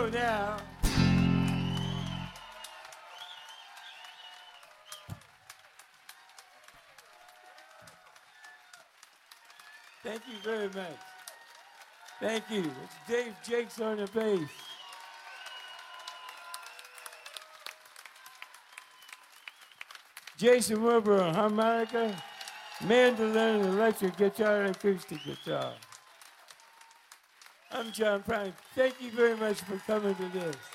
go now. Thank you very much. Thank you. It's Dave Jakes on the bass. Jason Wilbur on harmonica, mandolin, electric guitar, and acoustic guitar. I'm John Prine. Thank you very much for coming to this.